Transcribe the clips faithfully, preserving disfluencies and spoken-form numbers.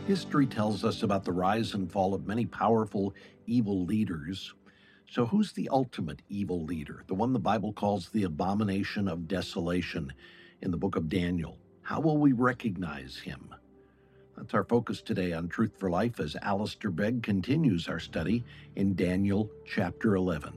History tells us about the rise and fall of many powerful evil leaders. So who's the ultimate evil leader, the one the Bible calls the abomination of desolation in the book of Daniel? How will we recognize him? That's our focus today on Truth for Life as Alistair Begg continues our study in Daniel chapter eleven.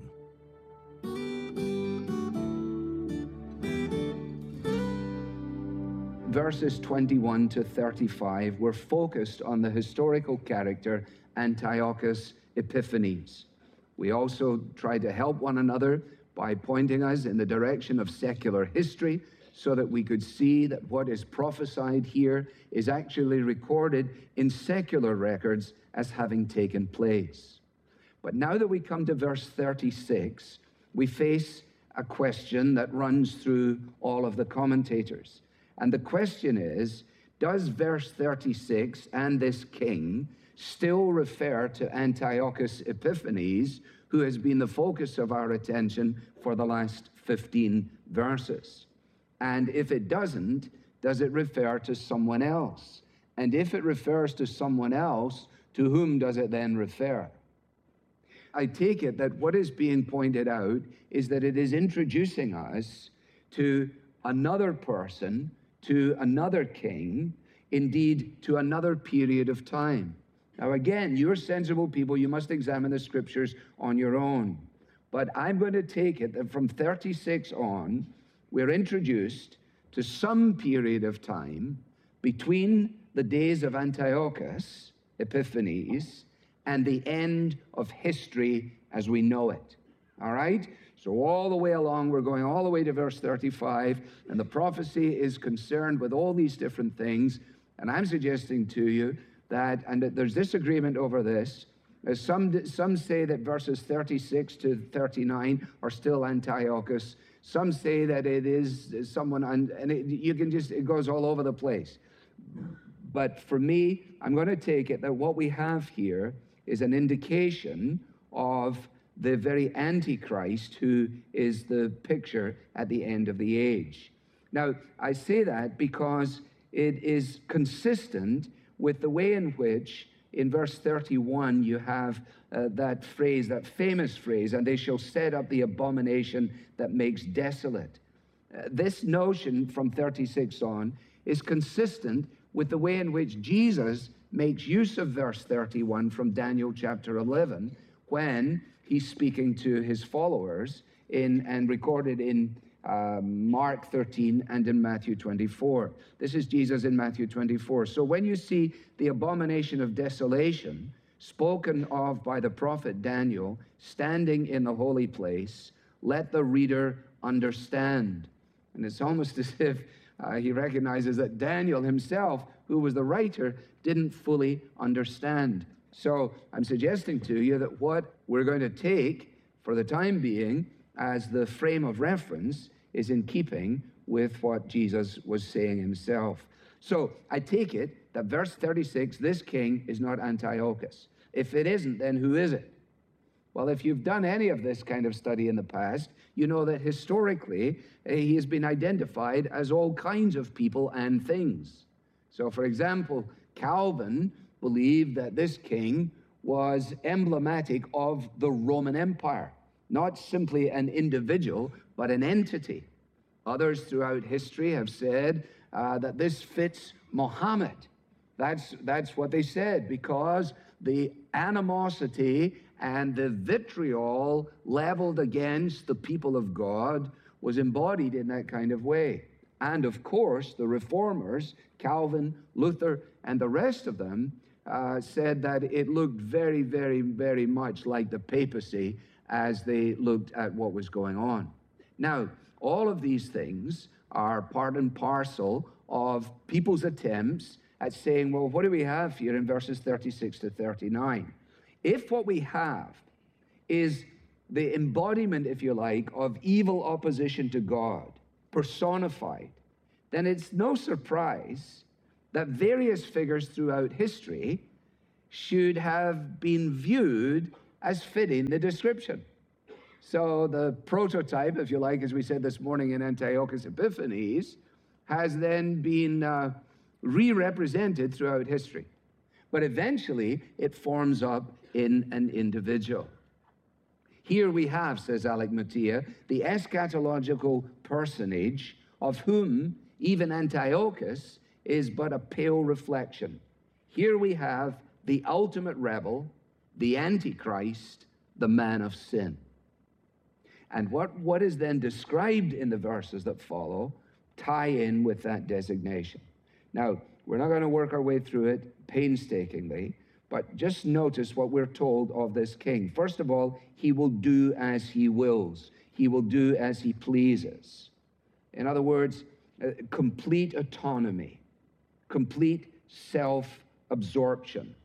Verses twenty-one to thirty-five were focused on the historical character Antiochus Epiphanes. We also tried to help one another by pointing us in the direction of secular history so that we could see that what is prophesied here is actually recorded in secular records as having taken place. But now that we come to verse thirty-six, we face a question that runs through all of the commentators. And the question is, does verse thirty-six and this king still refer to Antiochus Epiphanes, who has been the focus of our attention for the last fifteen verses? And if it doesn't, does it refer to someone else? And if it refers to someone else, to whom does it then refer? I take it that what is being pointed out is that it is introducing us to another person, to another king, indeed to another period of time. Now again, you're sensible people, you must examine the scriptures on your own. But I'm going to take it that from thirty-six on, we're introduced to some period of time between the days of Antiochus Epiphanes and the end of history as we know it. All right? So all the way along, we're going all the way to verse thirty-five, and the prophecy is concerned with all these different things. And I'm suggesting to you that, and there's disagreement over this, as some, some say that verses thirty-six to thirty-nine are still Antiochus. Some say that it is someone, and it, you can just, it goes all over the place. But for me, I'm going to take it that what we have here is an indication of the very Antichrist who is the picture at the end of the age. Now, I say that because it is consistent with the way in which in verse thirty-one you have uh, that phrase, that famous phrase, and they shall set up the abomination that makes desolate. Uh, this notion from thirty-six on is consistent with the way in which Jesus makes use of verse thirty-one from Daniel chapter eleven when he's speaking to his followers in and recorded in uh, Mark thirteen and in Matthew twenty-four. This is Jesus in Matthew twenty-four. So when you see the abomination of desolation spoken of by the prophet Daniel standing in the holy place, let the reader understand. And it's almost as if uh, he recognizes that Daniel himself, who was the writer, didn't fully understand. So I'm suggesting to you that what we're going to take for the time being as the frame of reference is in keeping with what Jesus was saying himself. So I take it that verse thirty-six, this king is not Antiochus. If it isn't, then who is it? Well, if you've done any of this kind of study in the past, you know that historically uh, he has been identified as all kinds of people and things. So for example, Calvin believed that this king was emblematic of the Roman Empire, not simply an individual, but an entity. Others throughout history have said uh, that this fits Muhammad. That's, that's what they said, because the animosity and the vitriol leveled against the people of God was embodied in that kind of way. And of course, the reformers, Calvin, Luther, and the rest of them, Uh, said that it looked very, very, very much like the papacy as they looked at what was going on. Now, all of these things are part and parcel of people's attempts at saying, well, what do we have here in verses thirty-six to thirty-nine? If what we have is the embodiment, if you like, of evil opposition to God, personified, then it's no surprise that various figures throughout history should have been viewed as fitting the description. So the prototype, if you like, as we said this morning in Antiochus Epiphanes, has then been uh, re-represented throughout history. but eventually it forms up in an individual. Here we have, says Alec Mottia, the eschatological personage of whom even Antiochus is but a pale reflection. Here we have the ultimate rebel, the Antichrist, the man of sin. And what, what is then described in the verses that follow tie in with that designation. Now, we're not going to work our way through it painstakingly, but just notice what we're told of this king. First of all, he will do as he wills. He will do as he pleases. In other words, uh, complete autonomy, complete self-absorption.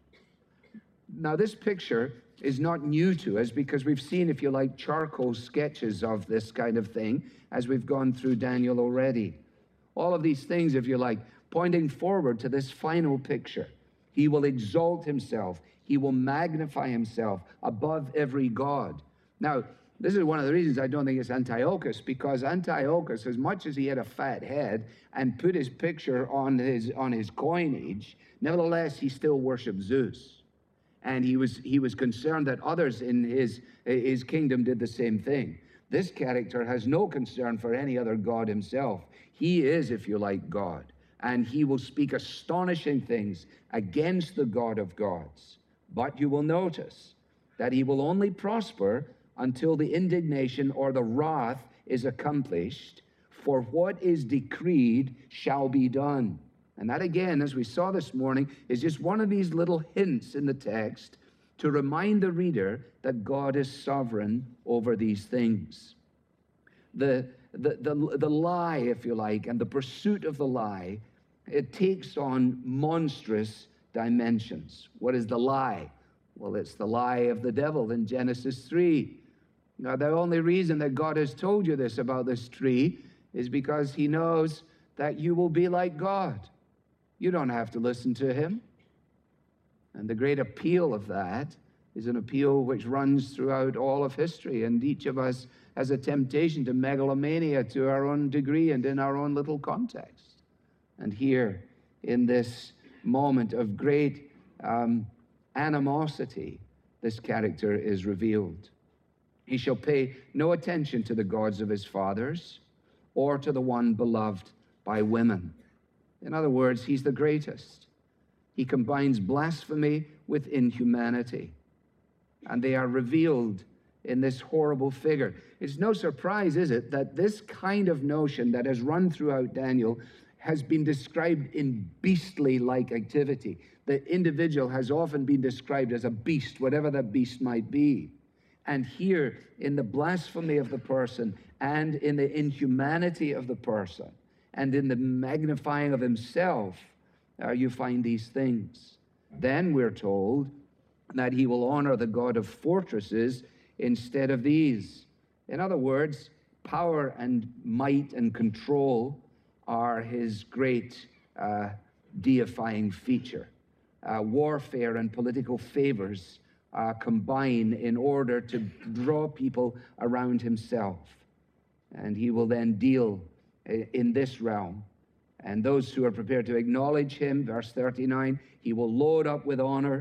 Now, this picture is not new to us because we've seen, if you like, charcoal sketches of this kind of thing as we've gone through Daniel already. All of these things, if you like, pointing forward to this final picture. He will exalt himself. He will magnify himself above every god. Now, this is one of the reasons I don't think it's Antiochus, because Antiochus, as much as he had a fat head and put his picture on his, on his coinage, nevertheless, he still worshiped Zeus. And he was, he was concerned that others in his, his kingdom did the same thing. This character has no concern for any other god himself. He is, if you like, God. And he will speak astonishing things against the God of gods. But you will notice that he will only prosper until the indignation or the wrath is accomplished, for what is decreed shall be done. And that, again, as we saw this morning, is just one of these little hints in the text to remind the reader that God is sovereign over these things. The, the, the, the lie, if you like, and the pursuit of the lie, it takes on monstrous dimensions. What is the lie? Well, it's the lie of the devil in Genesis three. Now, the only reason that God has told you this about this tree is because he knows that you will be like God. You don't have to listen to him. And the great appeal of that is an appeal which runs throughout all of history, and each of us has a temptation to megalomania to our own degree and in our own little context. And here, in this moment of great um, animosity, this character is revealed. He shall pay no attention to the gods of his fathers or to the one beloved by women. In other words, he's the greatest. He combines blasphemy with inhumanity, and they are revealed in this horrible figure. It's no surprise, is it, that this kind of notion that has run throughout Daniel has been described in beastly-like activity. The individual has often been described as a beast, whatever that beast might be. And here, in the blasphemy of the person, and in the inhumanity of the person, and in the magnifying of himself, uh, you find these things. Then we're told that he will honor the God of fortresses instead of these. In other words, power and might and control are his great uh, deifying feature. Uh, warfare and political favors uh, combine in order to draw people around himself. And he will then deal in this realm. And those who are prepared to acknowledge him, verse thirty-nine, he will load up with honor.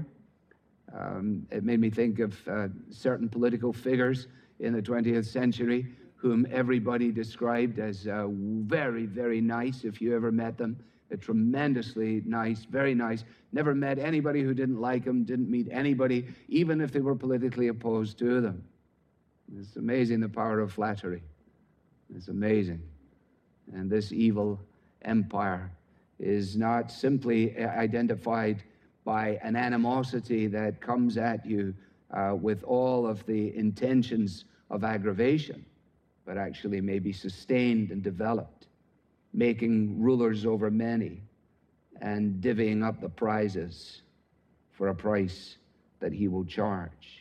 Um, it made me think of uh, certain political figures in the twentieth century whom everybody described as uh, very, very nice, if you ever met them. They're tremendously nice, very nice. Never met anybody who didn't like them, didn't meet anybody, even if they were politically opposed to them. It's amazing, the power of flattery. It's amazing. And this evil empire is not simply identified by an animosity that comes at you uh, with all of the intentions of aggravation, but actually may be sustained and developed, making rulers over many and divvying up the prizes for a price that he will charge.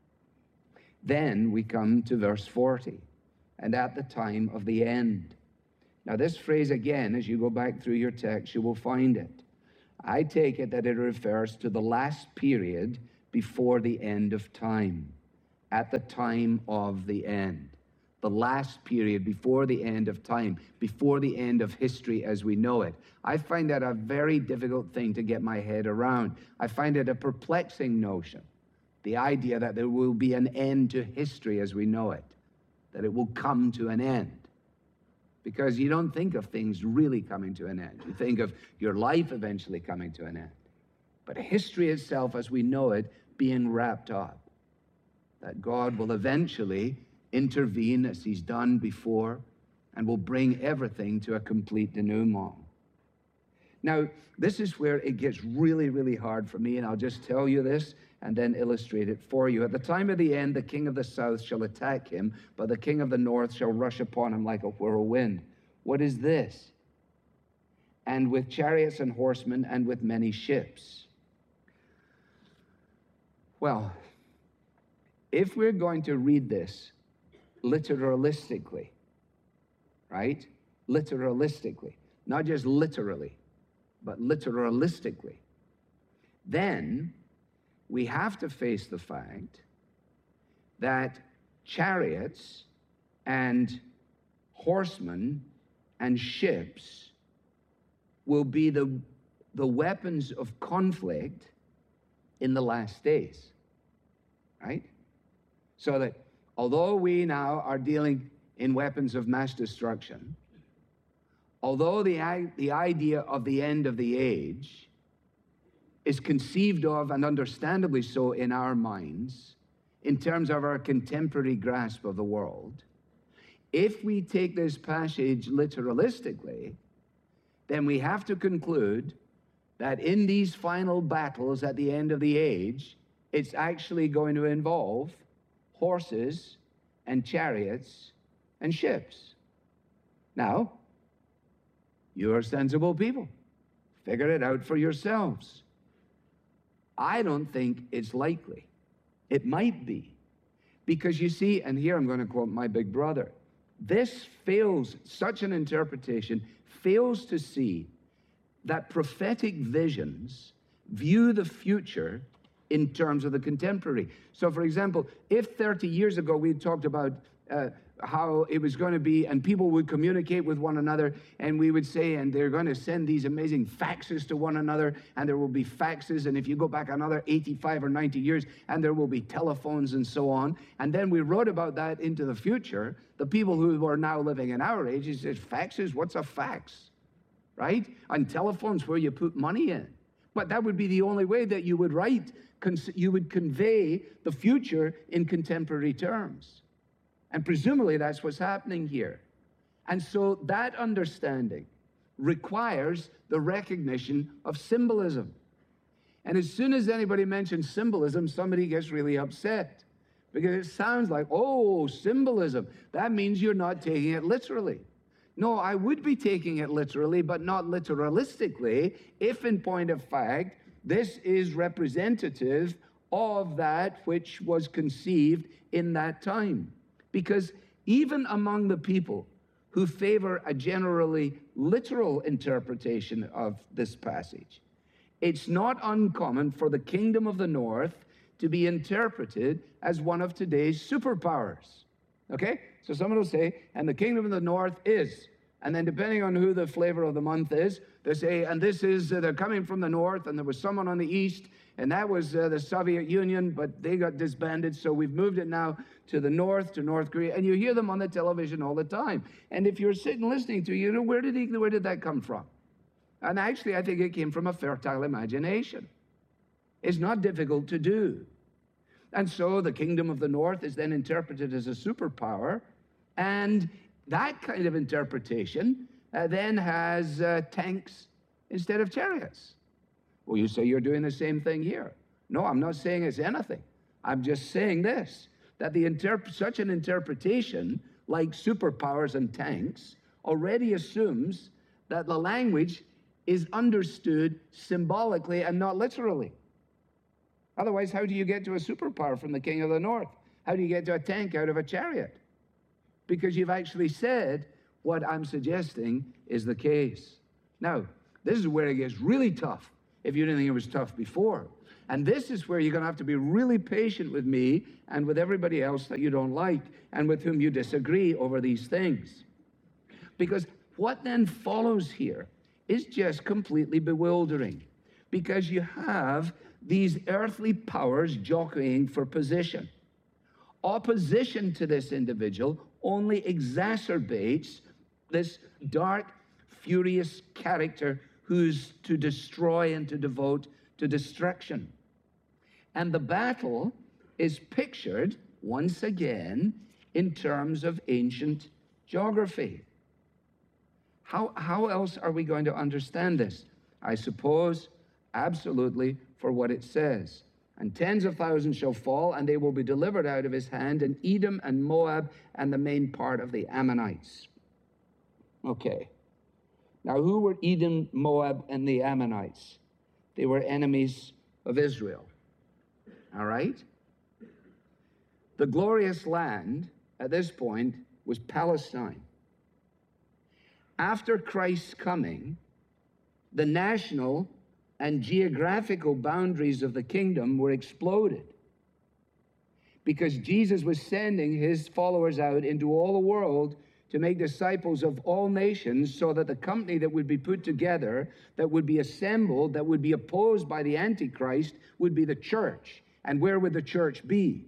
Then we come to verse forty, and at the time of the end. Now, this phrase, again, as you go back through your text, you will find it. I take it that it refers to the last period before the end of time, at the time of the end. the last period before the end of time, before the end of history as we know it. I find that a very difficult thing to get my head around. I find it a perplexing notion, the idea that there will be an end to history as we know it, that it will come to an end. Because you don't think of things really coming to an end. You think of your life eventually coming to an end. But history itself as we know it being wrapped up. That God will eventually intervene as he's done before and will bring everything to a complete denouement. Now, this is where it gets really, really hard for me, and I'll just tell you this and then illustrate it for you. At the time of the end, the king of the south shall attack him, but the king of the north shall rush upon him like a whirlwind. What is this? And with chariots and horsemen and with many ships. Well, if we're going to read this literalistically, right? Literalistically, not just literally, but literalistically, then we have to face the fact that chariots and horsemen and ships will be the, the weapons of conflict in the last days, right? So that although we now are dealing in weapons of mass destruction, although the, the idea of the end of the age is conceived of, and understandably so in our minds, in terms of our contemporary grasp of the world, if we take this passage literalistically, then we have to conclude that in these final battles at the end of the age, it's actually going to involve horses and chariots and ships. Now, you're sensible people. Figure it out for yourselves. I don't think it's likely. It might be. Because you see, and here I'm going to quote my big brother, this fails, such an interpretation fails to see that prophetic visions view the future in terms of the contemporary. So, for example, if thirty years ago we talked about uh, how it was going to be, and people would communicate with one another, and we would say, and they're going to send these amazing faxes to one another, and there will be faxes, and if you go back another eighty-five or ninety years, and there will be telephones and so on, and then we wrote about that into the future, the people who are now living in our age, is says, faxes, what's a fax, right? And telephones where you put money in. But that would be the only way that you would write, you would convey the future in contemporary terms. And presumably that's what's happening here. And so that understanding requires the recognition of symbolism. And as soon as anybody mentions symbolism, somebody gets really upset. Because it sounds like, oh, symbolism. That means you're not taking it literally. No, I would be taking it literally, but not literalistically, if in point of fact, this is representative of that which was conceived in that time. Because even among the people who favor a generally literal interpretation of this passage, it's not uncommon for the kingdom of the north to be interpreted as one of today's superpowers. Okay? So someone will say, and the kingdom of the north is, and then depending on who the flavor of the month is, they say, and this is, uh, they're coming from the north, and there was someone on the east, and that was uh, the Soviet Union, but they got disbanded, so we've moved it now to the north, to North Korea, and you hear them on the television all the time. And if you're sitting listening to, you know, where did he, where did that come from? And actually, I think it came from a fertile imagination. It's not difficult to do. And so the kingdom of the north is then interpreted as a superpower, and that kind of interpretation uh, then has uh, tanks instead of chariots. Well, you say you're doing the same thing here. No, I'm not saying it's anything. I'm just saying this, that the interp- such an interpretation, like superpowers and tanks, already assumes that the language is understood symbolically and not literally. Otherwise, how do you get to a superpower from the king of the north? How do you get to a tank out of a chariot? Because you've actually said what I'm suggesting is the case. Now, this is where it gets really tough, if you didn't think it was tough before. And this is where you're going to have to be really patient with me and with everybody else that you don't like and with whom you disagree over these things. Because what then follows here is just completely bewildering. Because you have these earthly powers jockeying for position. Opposition to this individual only exacerbates this dark, furious character who's to destroy and to devote to destruction. And the battle is pictured, once again, in terms of ancient geography. How, how else are we going to understand this? I suppose, absolutely, for what it says. And tens of thousands shall fall, and they will be delivered out of his hand, in Edom and Moab and the main part of the Ammonites. Okay. Now, who were Edom, Moab, and the Ammonites? They were enemies of Israel. All right? The glorious land at this point was Palestine. After Christ's coming, the national and geographical boundaries of the kingdom were exploded because Jesus was sending his followers out into all the world to make disciples of all nations, so that the company that would be put together, that would be assembled, that would be opposed by the Antichrist, would be the church. And where would the church be?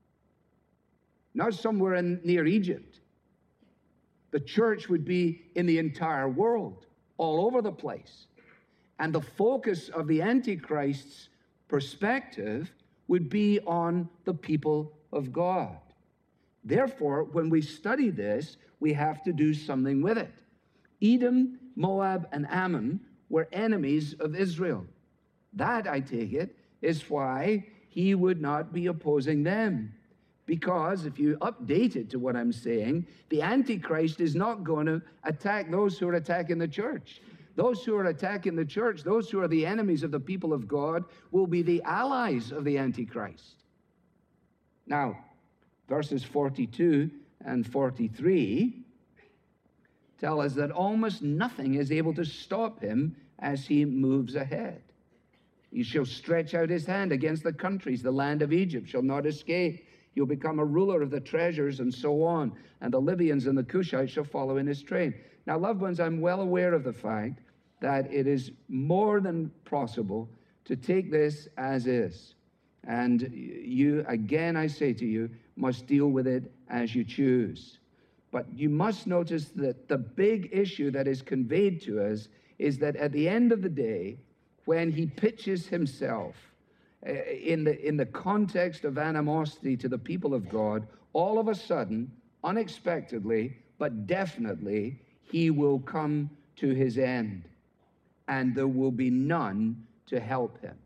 Not somewhere in, near Egypt. The church would be in the entire world, all over the place. And the focus of the Antichrist's perspective would be on the people of God. Therefore, when we study this, we have to do something with it. Edom, Moab, and Ammon were enemies of Israel. That, I take it, is why he would not be opposing them. Because if you update it to what I'm saying, the Antichrist is not going to attack those who are attacking the church. Those who are attacking the church, those who are the enemies of the people of God, will be the allies of the Antichrist. Now, verses forty-two and forty-three tell us that almost nothing is able to stop him as he moves ahead. He shall stretch out his hand against the countries. The land of Egypt shall not escape. He'll become a ruler of the treasures, and so on. And the Libyans and the Cushites shall follow in his train. Now, loved ones, I'm well aware of the fact that it is more than possible to take this as is. And you, again, I say to you, must deal with it as you choose. But you must notice that the big issue that is conveyed to us is that at the end of the day, when he pitches himself uh, in the, in the context of animosity to the people of God, all of a sudden, unexpectedly, but definitely, he will come to his end, and there will be none to help him.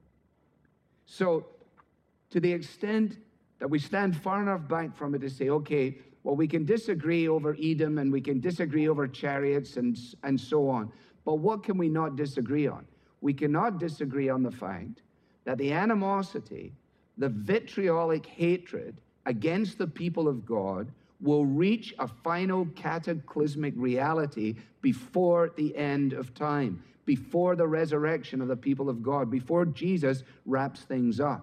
So, to the extent that we stand far enough back from it to say, okay, well, we can disagree over Edom and we can disagree over chariots and, and so on. But what can we not disagree on? We cannot disagree on the fact that the animosity, the vitriolic hatred against the people of God will reach a final cataclysmic reality before the end of time, before the resurrection of the people of God, before Jesus wraps things up.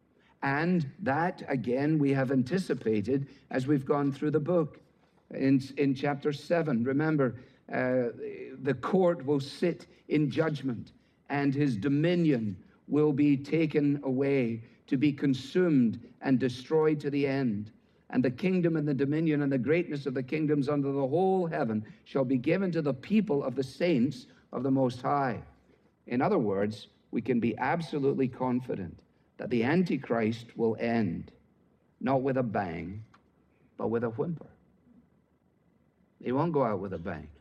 And that, again, we have anticipated as we've gone through the book. In, in chapter seven, remember, uh, the court will sit in judgment, and his dominion will be taken away to be consumed and destroyed to the end. And the kingdom and the dominion and the greatness of the kingdoms under the whole heaven shall be given to the people of the saints of the Most High. In other words, we can be absolutely confident that the Antichrist will end, not with a bang, but with a whimper. He won't go out with a bang.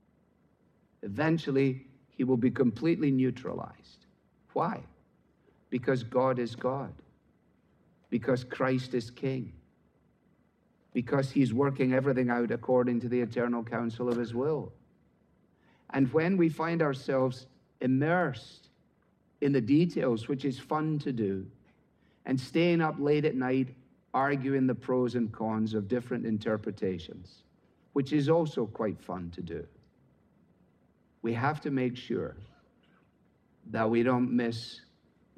Eventually, he will be completely neutralized. Why? Because God is God. Because Christ is King. Because he's working everything out according to the eternal counsel of his will. And when we find ourselves immersed in the details, which is fun to do, and staying up late at night arguing the pros and cons of different interpretations, which is also quite fun to do, we have to make sure that we don't miss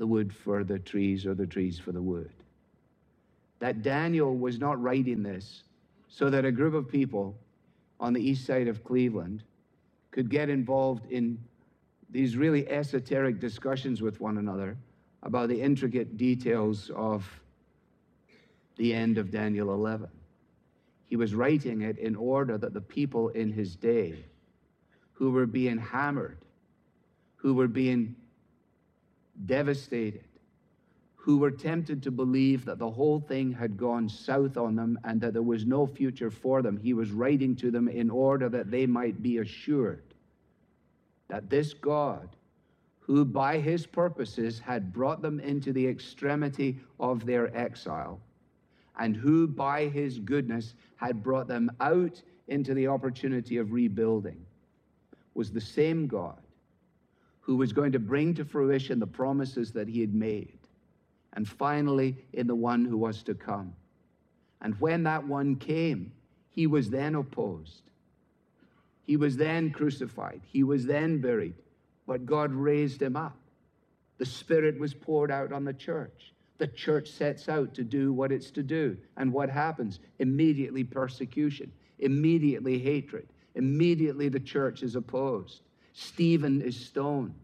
the wood for the trees or the trees for the wood. That Daniel was not writing this so that a group of people on the east side of Cleveland could get involved in these really esoteric discussions with one another about the intricate details of the end of Daniel eleven. He was writing it in order that the people in his day who were being hammered, who were being devastated, who were tempted to believe that the whole thing had gone south on them and that there was no future for them, he was writing to them in order that they might be assured that this God, who by his purposes had brought them into the extremity of their exile, and who by his goodness had brought them out into the opportunity of rebuilding, was the same God who was going to bring to fruition the promises that he had made, and finally in the one who was to come. And when that one came, he was then opposed. He was then crucified. He was then buried. But God raised him up. The Spirit was poured out on the church. The church sets out to do what it's to do. And what happens? Immediately persecution. Immediately hatred. Immediately the church is opposed. Stephen is stoned.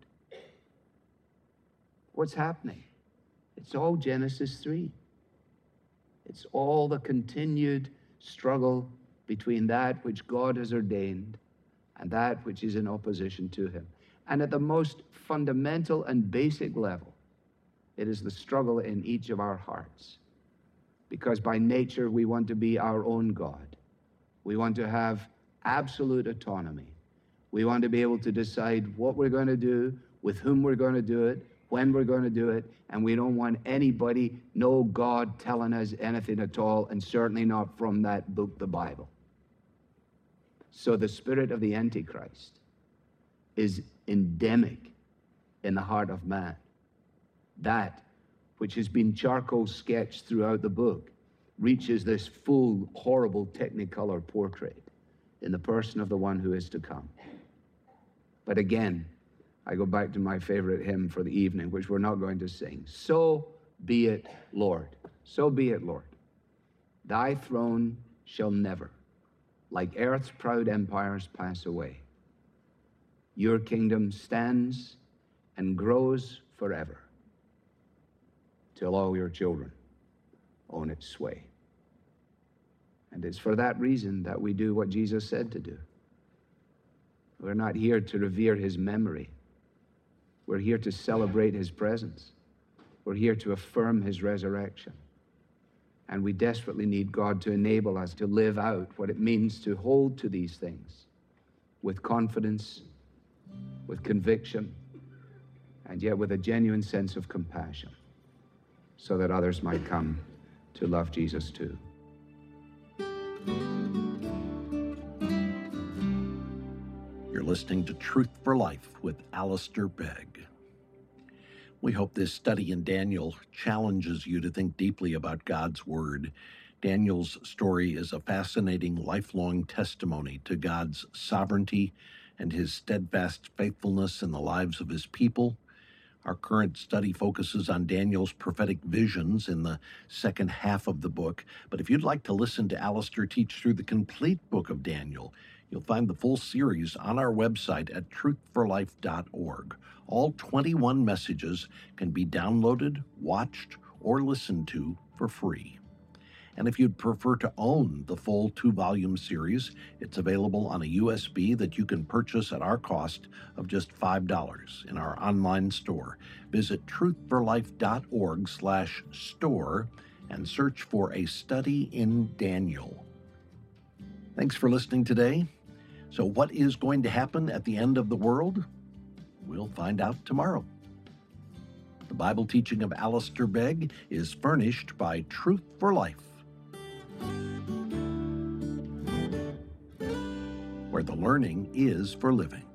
What's happening? It's all Genesis three. It's all the continued struggle between that which God has ordained and that which is in opposition to him. And at the most fundamental and basic level, it is the struggle in each of our hearts. Because by nature, we want to be our own God. We want to have absolute autonomy. We want to be able to decide what we're going to do, with whom we're going to do it, when we're going to do it, and we don't want anybody, no God, telling us anything at all, and certainly not from that book, the Bible. So the spirit of the Antichrist is endemic in the heart of man. That which has been charcoal sketched throughout the book reaches this full, horrible Technicolor portrait in the person of the one who is to come. But again, I go back to my favorite hymn for the evening, which we're not going to sing. So be it, Lord. So be it, Lord. Thy throne shall never, like earth's proud empires, pass away. Your kingdom stands and grows forever, till all your children own its sway. And it's for that reason that we do what Jesus said to do. We're not here to revere his memory. We're here to celebrate his presence. We're here to affirm his resurrection. And we desperately need God to enable us to live out what it means to hold to these things with confidence, with conviction, and yet with a genuine sense of compassion, so that others might come to love Jesus too. You're listening to Truth for Life with Alistair Begg. We hope this study in Daniel challenges you to think deeply about God's Word. Daniel's story is a fascinating, lifelong testimony to God's sovereignty and his steadfast faithfulness in the lives of his people. Our current study focuses on Daniel's prophetic visions in the second half of the book. But if you'd like to listen to Alistair teach through the complete book of Daniel, you'll find the full series on our website at truth for life dot org. All twenty-one messages can be downloaded, watched, or listened to for free. And if you'd prefer to own the full two-volume series, it's available on a U S B that you can purchase at our cost of just five dollars in our online store. Visit truth for life dot org slash store and search for A Study in Daniel. Thanks for listening today. So what is going to happen at the end of the world? We'll find out tomorrow. The Bible teaching of Alistair Begg is furnished by Truth for Life, where the learning is for living.